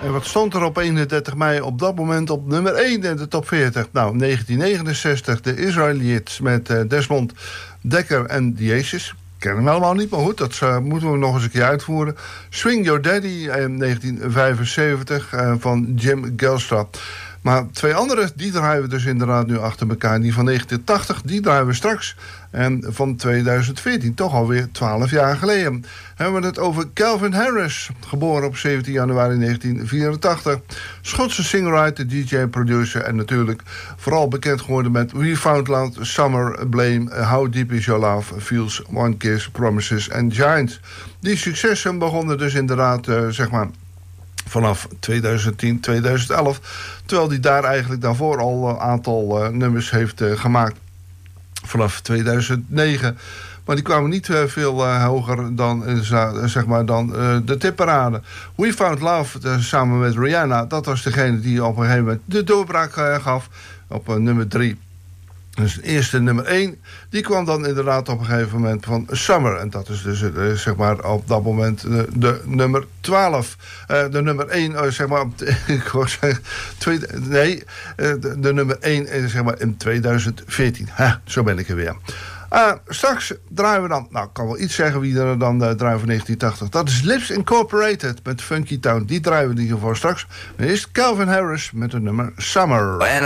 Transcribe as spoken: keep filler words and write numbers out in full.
En wat stond er op eenendertig mei op dat moment op nummer één in de top veertig? Nou, negentien negenenzestig, de Israelites met uh, Desmond Dekker en The Aces. Kennen we allemaal niet, maar goed, dat uh, moeten we nog eens een keer uitvoeren. Swing Your Daddy in negentien vijfenzeventig uh, van Jim Gelstra. Maar twee andere, die draaien we dus inderdaad nu achter elkaar. Die van negentien tachtig, die draaien we straks. En van tweeduizend veertien, toch alweer twaalf jaar geleden, hebben we het over Calvin Harris. Geboren op zeventien januari negentien vierentachtig. Schotse singer-writer, D J-producer en natuurlijk vooral bekend geworden met We Found Love, Summer, Blame, How Deep Is Your Love, Feels, One Kiss, Promises and Giants. Die successen begonnen dus inderdaad, uh, zeg maar, vanaf tweeduizend tien, tweeduizend elf. Terwijl hij daar eigenlijk daarvoor al een aantal uh, nummers heeft uh, gemaakt. Vanaf tweeduizend negen. Maar die kwamen niet uh, veel uh, hoger dan, uh, zeg maar, dan uh, de tipparade. We Found Love, uh, samen met Rihanna, dat was degene die op een gegeven moment de doorbraak uh, gaf. Op uh, nummer drie. Dus de eerste nummer één, die kwam dan inderdaad op een gegeven moment van Summer. En dat is dus uh, zeg maar op dat moment de, de nummer twaalf. Uh, de nummer één, uh, zeg maar, ik wou zeggen, twee, nee, uh, de, de nummer één uh, zeg maar in tweeduizend veertien. Ha, zo ben ik er weer. Uh, straks draaien we dan, nou ik kan wel iets zeggen wie er dan uh, draaien van negentien tachtig. Dat is Lips Incorporated met Funky Town. Die draaien we in ieder geval straks. Dan is Calvin Harris met de nummer Summer.